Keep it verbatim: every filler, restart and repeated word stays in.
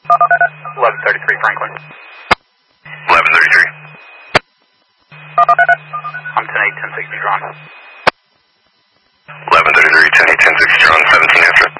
eleven thirty-three Franklin. eleven thirty-three. I'm ten eight, ten six Neutron. eleven thirty-three, ten eight, ten six Neutron, seventeen after.